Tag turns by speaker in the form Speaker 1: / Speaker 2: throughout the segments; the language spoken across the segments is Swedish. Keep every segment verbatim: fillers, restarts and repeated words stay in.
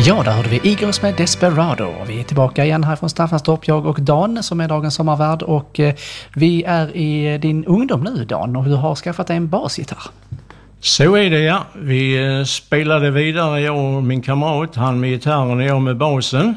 Speaker 1: Ja, där hörde vi Eagles med Desperado. Vi är tillbaka igen här från Staffanstorp, jag och Dan som är dagens sommarvärd. Och eh, vi är i din ungdom nu, Dan, och du har skaffat en basgitarr.
Speaker 2: Så är det, ja. Vi eh, spelade vidare, jag och min kamrat, han med gitarren och jag med basen.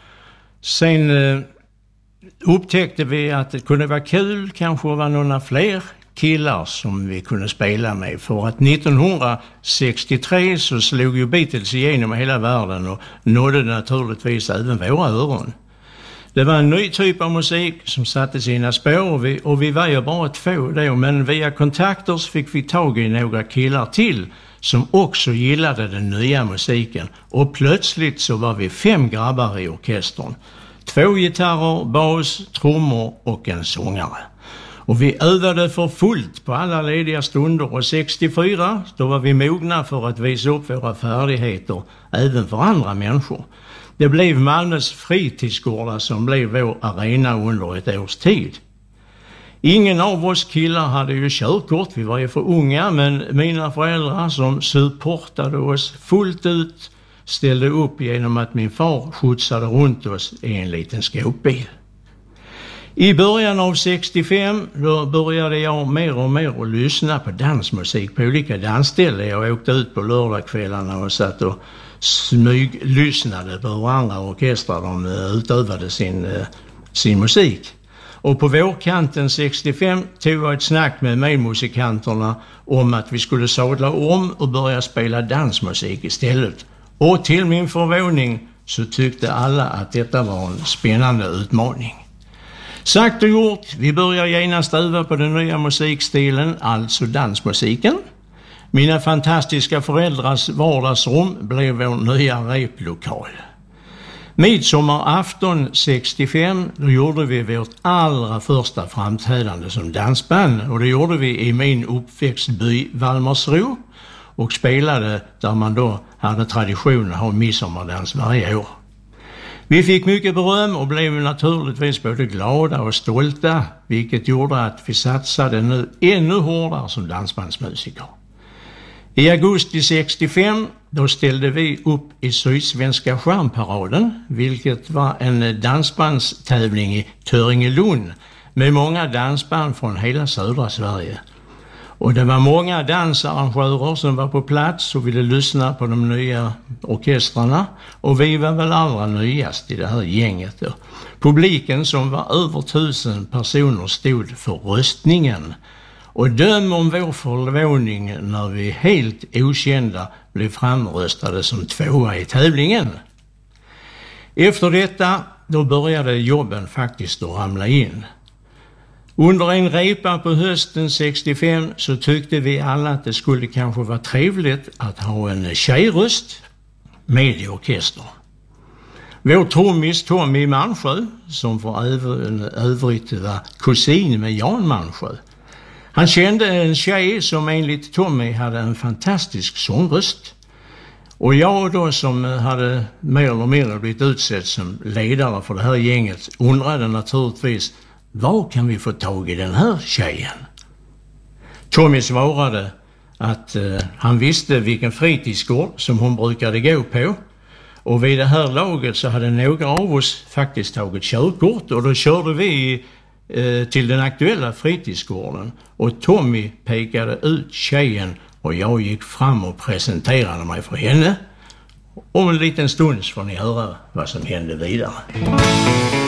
Speaker 2: Sen eh, upptäckte vi att det kunde vara kul, kanske var några fler killar som vi kunde spela med. För att nittonhundrasextiotre så slog ju Beatles igenom hela världen och nådde naturligtvis även våra öron. Det var en ny typ av musik som satte sina spår och vi, och vi var ju bara två då, men via kontakter så fick vi tag i några killar till som också gillade den nya musiken. Och plötsligt så var vi fem grabbar i orkestern. Två gitarrer, bas, trummor och en sångare. Och vi övade för fullt på alla lediga stunder och sextiofyra då var vi mogna för att visa upp våra färdigheter även för andra människor. Det blev Malmös fritidsgårdar som blev vår arena under ett års tid. Ingen av oss killar hade ju körkort, vi var ju för unga, men mina föräldrar som supportade oss fullt ut ställde upp genom att min far skjutsade runt oss i en liten skåpbil. I början av sextiofem då började jag mer och mer att lyssna på dansmusik på olika dansställen. Jag åkte ut på lördagskvällarna och satt och smyglyssnade på hur andra orkestrar de utövade sin, sin musik. Och på vårkanten sextiofem tog jag ett snack med medmusikanterna om att vi skulle sadla om och börja spela dansmusik istället. Och till min förvåning så tyckte alla att detta var en spännande utmaning. Sagt och gjort, vi börjar genast öva på den nya musikstilen, alltså dansmusiken. Mina fantastiska föräldrars vardagsrum blev vår nya replokal. Midsommarafton sextiofem, då gjorde vi vårt allra första framträdande som dansband. Och det gjorde vi i min uppväxtby Valmersro och spelade där man då hade tradition att ha midsommardans varje år. Vi fick mycket beröm och blev naturligtvis både glada och stolta, vilket gjorde att vi satsade nu ännu hårdare som dansbandsmusiker. I augusti sextiofem då ställde vi upp i Sydsvenska Stjärnparaden, vilket var en dansbandstävling i Töringelund med många dansband från hela södra Sverige. Och det var många dansarrangörer som var på plats och ville lyssna på de nya orkestrarna. Och vi var väl allra nyast i det här gänget. Publiken som var över tusen personer stod för röstningen. Och döm om vår förvåning när vi helt okända blev framröstade som tvåa i tävlingen. Efter detta då började jobben faktiskt att ramla in. Under en repa på hösten sextiofem så tyckte vi alla att det skulle kanske vara trevligt att ha en tjejröst med i orkester. Vår trummis Tommy Malmsjö, som för övrigt var kusin med Jan Malmsjö, han kände en tjej som enligt Tommy hade en fantastisk sångröst. Och jag då som hade mer eller mindre blivit utsedd som ledare för det här gänget undrade naturligtvis: vad kan vi få tag i den här tjejen? Tommy svarade att eh, han visste vilken fritidsgård som hon brukade gå på. Och vid det här laget så hade några av oss faktiskt tagit körkort. Och då körde vi eh, till den aktuella fritidsgården. Och Tommy pekade ut tjejen och jag gick fram och presenterade mig för henne. Om en liten stund får ni höra vad som hände vidare.